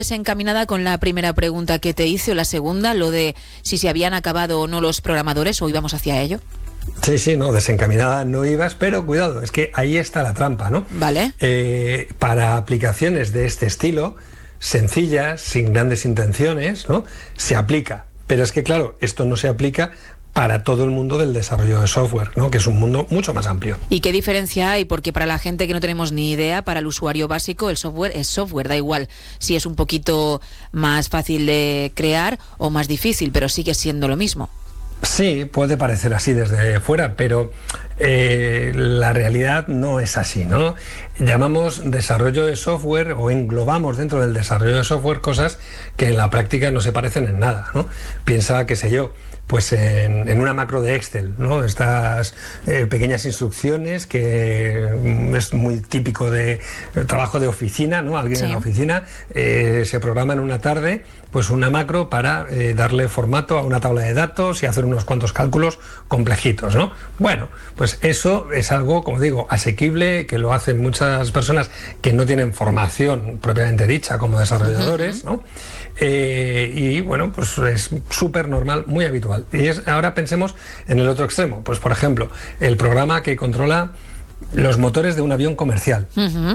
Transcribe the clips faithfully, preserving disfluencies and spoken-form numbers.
Desencaminada con la primera pregunta que te hice o la segunda, lo de si se habían acabado o no los programadores o íbamos hacia ello. Sí, sí, no, desencaminada no ibas, pero cuidado, es que ahí está la trampa, ¿no? Vale. Eh, para aplicaciones de este estilo, sencillas, sin grandes intenciones, ¿no? Se aplica, pero es que claro, esto no se aplica para todo el mundo del desarrollo de software, ¿no? Que es un mundo mucho más amplio. ¿Y qué diferencia hay? Porque para la gente que no tenemos ni idea, para el usuario básico, el software es software, da igual si es un poquito más fácil de crear o más difícil, pero sigue siendo lo mismo. Sí, puede parecer así desde fuera, pero eh, la realidad no es así, ¿no? Llamamos desarrollo de software o englobamos dentro del desarrollo de software cosas que en la práctica no se parecen en nada, ¿no? Piensa, qué sé yo, pues en, en una macro de Excel, ¿no? Estas eh, pequeñas instrucciones que mm, es muy típico de eh, trabajo de oficina, ¿no? Alguien sí. en la oficina eh, se programa en una tarde pues una macro para eh, darle formato a una tabla de datos y hacer unos cuantos cálculos complejitos, ¿no? Bueno, pues eso es algo, como digo, asequible, que lo hacen muchas personas que no tienen formación propiamente dicha como desarrolladores, ¿no? Eh, y bueno, pues es súper normal, muy habitual. Y es, ahora pensemos en el otro extremo, pues por ejemplo, el programa que controla los motores de un avión comercial uh-huh.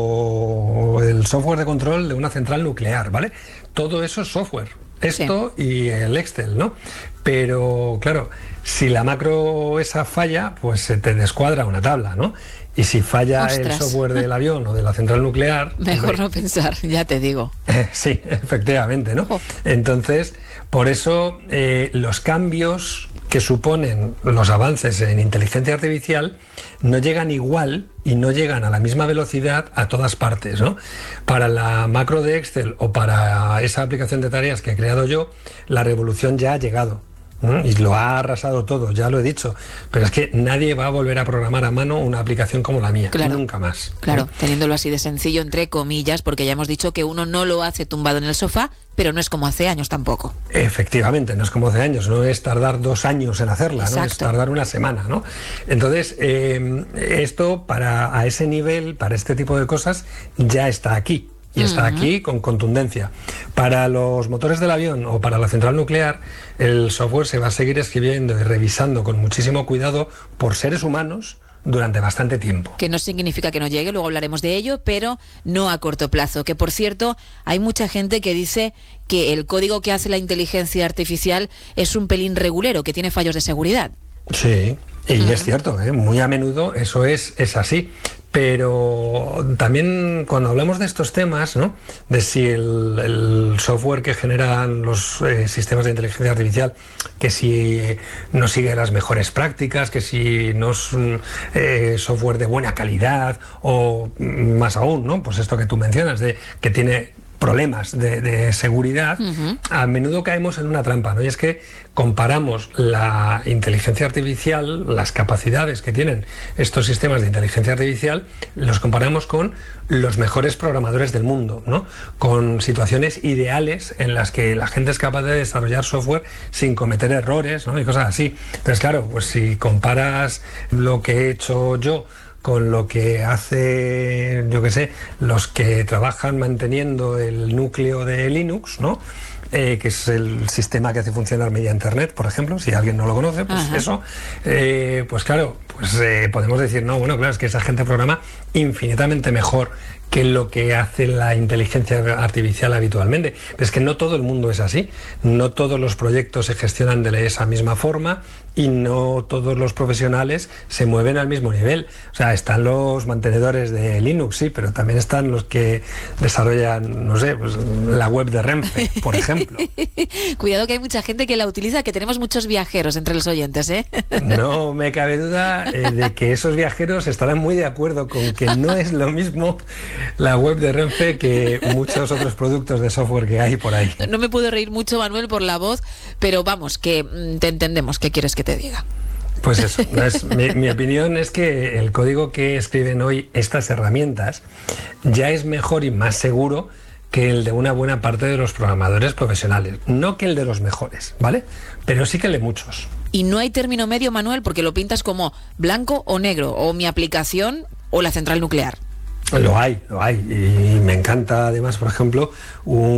o el software de control de una central nuclear, ¿vale? Todo eso es software, esto sí. y el Excel, ¿no? Pero claro, si la macro esa falla, pues se te descuadra una tabla, ¿no? Y si falla Ostras. el software del avión o de la central nuclear... Mejor hombre, no pensar, ya te digo. Eh, sí, efectivamente, ¿no? Oh. Entonces, por eso eh, los cambios que suponen los avances en inteligencia artificial no llegan igual y no llegan a la misma velocidad a todas partes, ¿no? Para la macro de Excel o para esa aplicación de tareas que he creado yo, la revolución ya ha llegado. ¿Mm? Y lo ha arrasado todo, ya lo he dicho, pero es que nadie va a volver a programar a mano una aplicación como la mía, claro, nunca más. Claro, ¿Mm? teniéndolo así de sencillo, entre comillas, porque ya hemos dicho que uno no lo hace tumbado en el sofá, pero no es como hace años tampoco. Efectivamente, no es como hace años, no es tardar dos años en hacerla, Exacto. ¿no? Es tardar una semana, ¿no? Entonces, eh, esto para a ese nivel, para este tipo de cosas, ya está aquí. Y está aquí con contundencia. Para los motores del avión o para la central nuclear, el software se va a seguir escribiendo y revisando con muchísimo cuidado por seres humanos durante bastante tiempo. Que no significa que no llegue, luego hablaremos de ello, pero no a corto plazo. Que por cierto, hay mucha gente que dice que el código que hace la inteligencia artificial es un pelín regulero, que tiene fallos de seguridad. Sí, y uh-huh. es cierto, ¿eh? Muy a menudo eso es, es así. Pero también cuando hablamos de estos temas, ¿no? De si el, el software que generan los eh, sistemas de inteligencia artificial, que si no sigue las mejores prácticas, que si no es un eh, software de buena calidad o más aún, ¿no? Pues esto que tú mencionas, de que tiene problemas de, de seguridad, uh-huh. a menudo caemos en una trampa, ¿no? Y es que comparamos la inteligencia artificial, las capacidades que tienen estos sistemas de inteligencia artificial, los comparamos con los mejores programadores del mundo, ¿no? Con situaciones ideales en las que la gente es capaz de desarrollar software sin cometer errores, ¿no? Y cosas así. Entonces, claro, pues si comparas lo que he hecho yo con lo que hace, yo qué sé, los que trabajan manteniendo el núcleo de Linux, ¿no? Eh, que es el sistema que hace funcionar media Internet, por ejemplo, si alguien no lo conoce, pues Ajá. eso, eh, pues claro, pues eh, podemos decir, no, bueno, claro, es que esa gente programa infinitamente mejor que lo que hace la inteligencia artificial habitualmente. Pero es que no todo el mundo es así, no todos los proyectos se gestionan de esa misma forma y no todos los profesionales se mueven al mismo nivel. O sea, están los mantenedores de Linux, sí, pero también están los que desarrollan, no sé, pues la web de Renfe, por ejemplo. Cuidado que hay mucha gente que la utiliza, que tenemos muchos viajeros entre los oyentes, ¿eh? No me cabe duda eh, de que esos viajeros estarán muy de acuerdo con que no es lo mismo la web de Renfe que muchos otros productos de software que hay por ahí. No me puedo reír mucho, Manuel, por la voz, pero vamos, que te entendemos. ¿Qué quieres que te diga? Pues eso, es, mi, mi opinión es que el código que escriben hoy estas herramientas ya es mejor y más seguro que el de una buena parte de los programadores profesionales. No que el de los mejores, ¿vale? Pero sí que el de muchos. Y no hay término medio, Manuel, porque lo pintas como blanco o negro, o mi aplicación o la central nuclear. Lo hay, lo hay. Y me encanta además, por ejemplo, un